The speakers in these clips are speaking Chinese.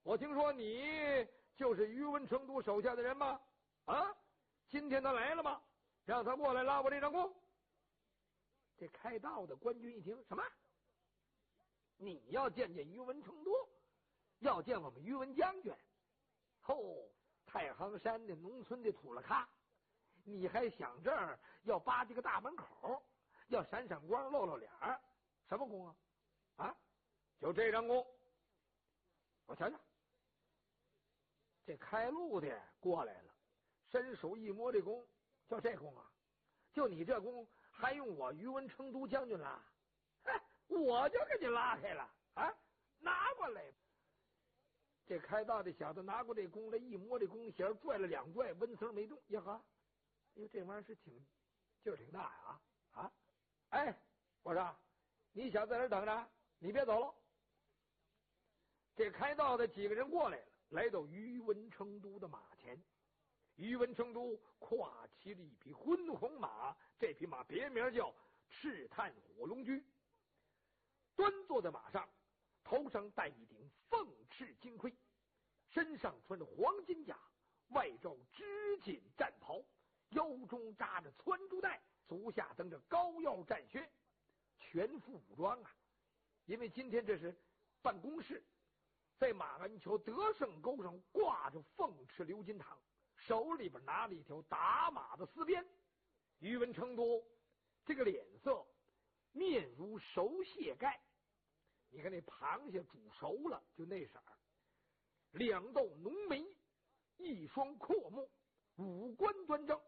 我听说你就是宇文成都手下的人吗？啊，今天他来了吗？让他过来拉我这张弓。这开道的官军一听，什么？你要见宇文成都，要见我们宇文将军？太行山的农村的土了咖，你还想这儿要扒几个大门口，要闪闪光露露脸？什么弓啊？啊，就这张弓。我瞧瞧，这开路的过来了，伸手一摸这弓，就这弓啊，就你这弓还用我宇文成都将军拉？我就给你拉开了啊！拿过来。这开道的小子拿过这弓来，一摸这弓弦，拽了两拽，温丝没动。呀哈，这玩意儿是劲儿挺大呀！啊，哎，我说你想在这等着，你别走了。这开道的几个人过来了，来到宇文成都的马前。宇文成都跨骑了一匹昏红马，这匹马别名叫赤炭火龙驹。端坐在马上，头上戴一顶凤翅金盔，身上穿着黄金甲，外罩织锦战袍，腰中扎着窜珠带，足下蹬着高腰战靴，全副武装啊！因为今天这是办公室，在马鞍桥德胜沟上挂着凤翅鎏金堂，手里边拿了一条打马的丝鞭。宇文成都这个脸色面如熟蟹盖，你看那螃蟹煮熟了就那色儿，两道浓眉，一双阔目，五官端正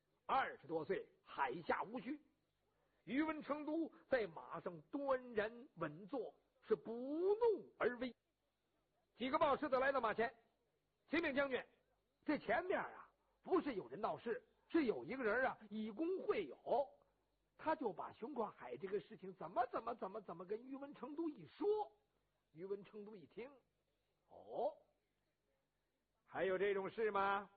，20多岁，海下无须。宇文成都在马上端然稳坐，是不怒而威。几个报事的来到马前，启禀将军，这前面啊不是有人闹事，是有一个人啊以弓会友，他就把熊广海这个事情怎么跟宇文成都一说。宇文成都一听，还有这种事吗？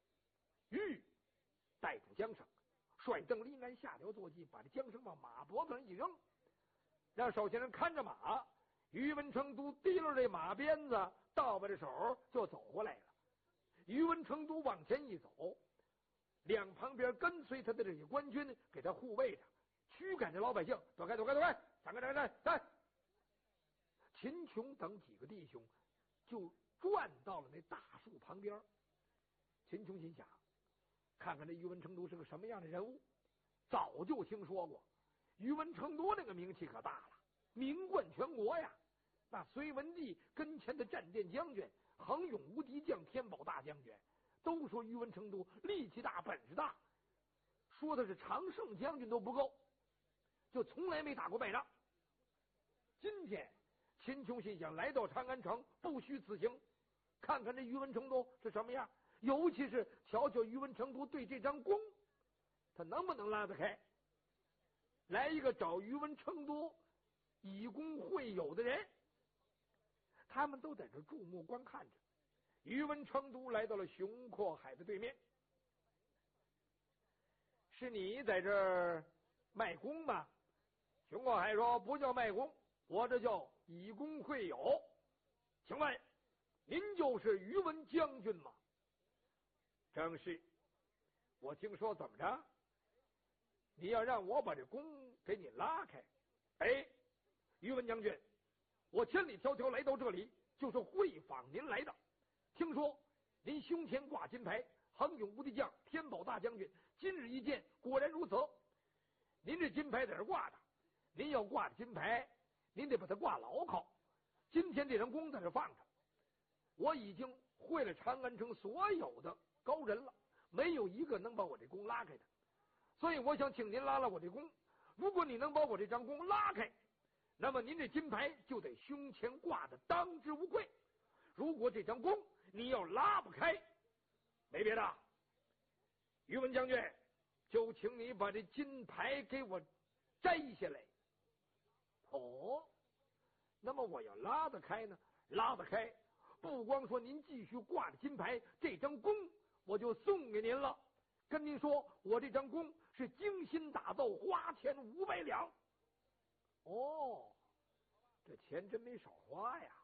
带住缰绳，率邓林南下条坐骑，把这缰绳往马脖子上一扔，让手下人看着马。宇文成都提溜这马鞭子，倒把着手就走过来了。宇文成都往前一走，两旁边跟随他的这些官军给他护卫着，驱赶着老百姓躲开，站！秦琼等几个弟兄就转到了那大树旁边。秦琼心想，看看这宇文成都是个什么样的人物，早就听说过。宇文成都那个名气可大了，名冠全国呀。那隋文帝跟前的战殿将军、横勇无敌将天宝大将军都说宇文成都力气大、本事大，说的是常胜将军都不够，就从来没打过败仗。今天秦琼心想，来到长安城不虚此行，看看这宇文成都是什么样，尤其是瞧瞧宇文成都对这张弓，他能不能拉得开？来一个找宇文成都以弓会友的人，他们都在这注目观看着。宇文成都来到了熊阔海的对面。是你在这儿卖弓吗？熊阔海说，不叫卖弓，我这叫以弓会友。请问您就是宇文将军吗？正是。我听说怎么着，你要让我把这弓给你拉开。宇文将军，我千里迢迢来到这里就是会访您来的。听说您胸前挂金牌，横勇无敌将天宝大将军，今日一见果然如此。您这金牌在这挂着，您要挂着金牌，您得把它挂牢靠。今天这张弓在这放着，我已经会了长安城所有的高人了，没有一个能把我这弓拉开的。所以我想请您拉拉我这弓。如果你能把我这张弓拉开，那么您这金牌就得胸前挂的当之无愧。如果这张弓你要拉不开，没别的，宇文将军，就请你把这金牌给我摘下来。那么我要拉得开呢？拉得开，不光说您继续挂着金牌，这张弓我就送给您了。跟您说，我这张弓是精心打造，花钱500两。这钱真没少花呀。